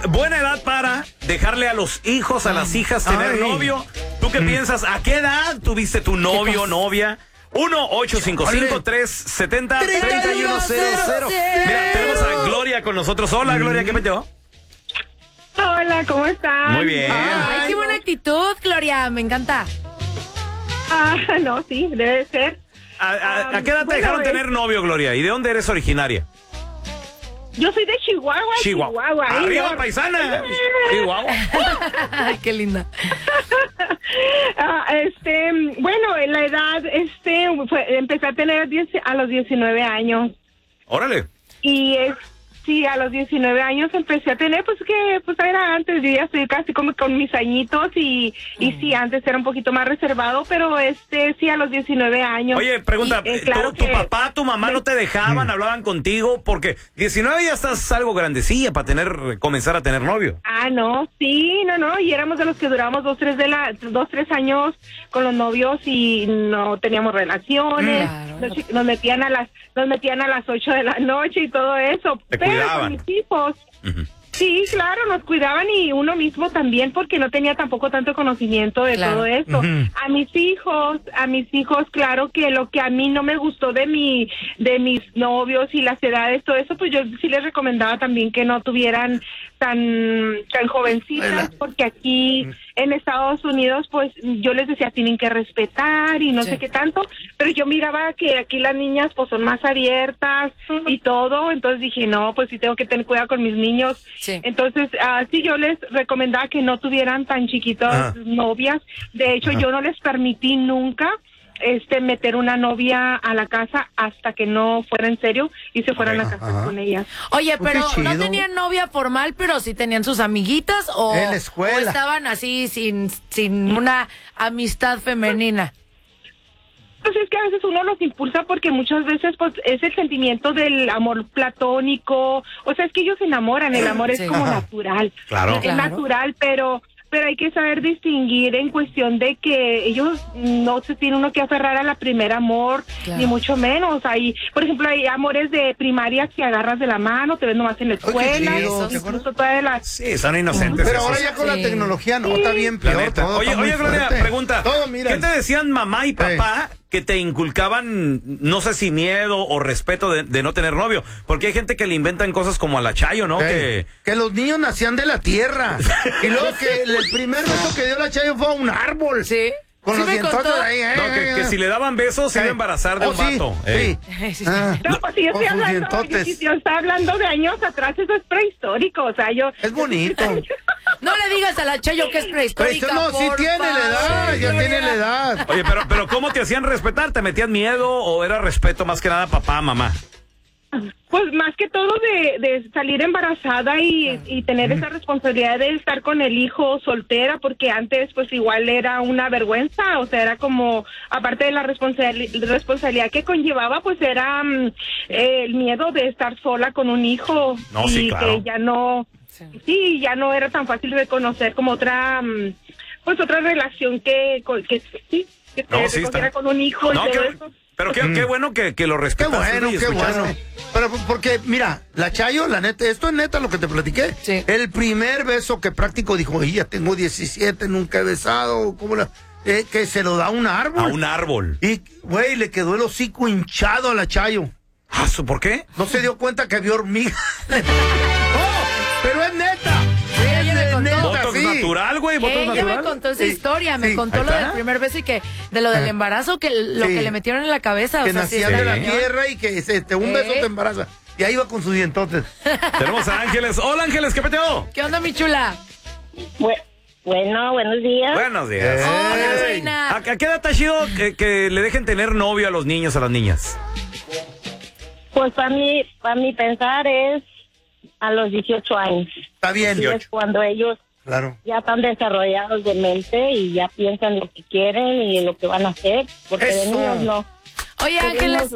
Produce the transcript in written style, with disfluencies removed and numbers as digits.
buena edad para dejarle a los hijos, a las hijas tener novio. ¿Tú qué piensas? ¿A qué edad tuviste tu novio o novia? 1-855-370-3100. Mira, tenemos a Gloria con nosotros. Hola, Gloria, ¿qué metió? Hola, ¿cómo estás? Muy bien. Ay, qué buena actitud, Gloria, me encanta. No, sí, debe ser. ¿A qué edad te dejaron tener novio, Gloria? ¿Y de dónde eres originaria? Yo soy de Chihuahua. ¡Arriba, paisana! Chihuahua. Ay, qué linda. Bueno, en la edad, empecé a tener a los 19 años. Órale. Y sí, a los 19 años empecé a tener, pues era antes, yo ya estoy casi como con mis añitos y sí, antes era un poquito más reservado, pero sí, a los 19 años. Oye, pregunta, claro ¿tu papá, tu mamá no te dejaban, hablaban contigo? Porque 19 ya estás algo grandecilla para comenzar a tener novio. No, sí, no, y éramos de los que duramos 2-3 años con los novios y no teníamos relaciones, Claro. nos metían a las 8 de la noche y todo eso. Cuidaban. Con mis hijos, sí, claro, nos cuidaban y uno mismo también porque no tenía tampoco tanto conocimiento de todo eso. A mis hijos, claro que lo que a mí no me gustó de mis novios y las edades, todo eso, pues yo sí les recomendaba también que no tuvieran tan jovencitas, porque aquí en Estados Unidos, pues yo les decía, tienen que respetar y no sé qué tanto, pero yo miraba que aquí las niñas pues son más abiertas y todo, entonces dije, no, pues sí tengo que tener cuidado con mis niños. Sí. Entonces, sí, yo les recomendaba que no tuvieran tan chiquitas novias. De hecho, yo no les permití nunca meter una novia a la casa hasta que no fuera en serio y se fueran a casar con ellas. Oye, Pues pero qué chido. no tenían novia formal, pero sí tenían sus amiguitas o, En la escuela. o estaban así sin una amistad femenina. Pues es que a veces uno los impulsa porque muchas veces pues es el sentimiento del amor platónico, o sea, es que ellos se enamoran, el amor es como natural. Claro. Es natural, pero hay que saber distinguir en cuestión de que ellos no se tiene uno que aferrar a la primer amor, ni mucho menos. Por ejemplo, hay amores de primaria que agarras de la mano, te ves nomás en la escuela, incluso toda la... Sí, son inocentes. Pero esos. ahora ya con la tecnología no, está bien La peor. neta. Todo Oye, está muy Gloria, fuerte. pregunta. Todo, mira. ¿Qué te decían mamá y papá que te inculcaban, no sé si miedo o respeto de no tener novio? Porque hay gente que le inventan cosas como a la Chayo, ¿no? Que los niños nacían de la tierra. Y luego que el primer beso que dio la Chayo fue a un árbol. Sí. Con ¿Sí los me dientotes contó? ahí. No, que si le daban besos se iba a embarazar de un vato. Sí. No, pues si yo Con estoy sus hablando, dientotes. si yo estaba hablando de años atrás, eso es prehistórico, o sea, Es bonito. No le digas a la Chayo que es prehistórica. No, sí por tiene la edad, favor, ya Gloria. tiene la edad. Oye, pero ¿cómo te hacían respetar? ¿Te metían miedo o era respeto más que nada papá, mamá? Pues más que todo de salir embarazada y tener esa responsabilidad de estar con el hijo soltera, porque antes pues igual era una vergüenza, o sea, era como, aparte de la responsabilidad que conllevaba, pues era el miedo de estar sola con un hijo. No, y sí, claro. que ya no, ya no era tan fácil reconocer como otra relación que recogiera con un hijo y todo eso. Pero qué bueno que lo Qué respetaste. bueno, y qué escuchaste. bueno. Pero porque, mira, la Chayo, la neta, esto es neta lo que te platiqué. Sí. El primer beso que práctico dijo, oye, ya tengo 17, nunca he besado, que se lo da a un árbol. A un árbol. Y, güey, le quedó el hocico hinchado a la Chayo. ¿Por qué? No se dio cuenta que vio hormigas. ¡Oh! Pero es neta. Sí, ella me contó. Voto natural, güey. Voto Ella natural. me contó esa Sí, historia, me sí. contó Ahí lo está. del primer beso y que de lo del embarazo, que lo Sí. que le metieron en la cabeza. Que o sea, sí nacían está de la cañón. tierra y que un beso te embaraza. Y ahí va con sus dientotes. Tenemos a Ángeles. Hola, Ángeles, ¿qué peteo? ¿Qué onda, mi chula? Bueno, buenos días. Buenos días. Hola, Ey. reina. ¿A qué edad está chido que le dejen tener novio a los niños, a las niñas? Pues para mi pensar es a los 18 años. Está bien. Y es cuando ellos Claro. ya están desarrollados de mente y ya piensan lo que quieren y lo que van a hacer, porque de Eso. niños no. Oye, Ángeles,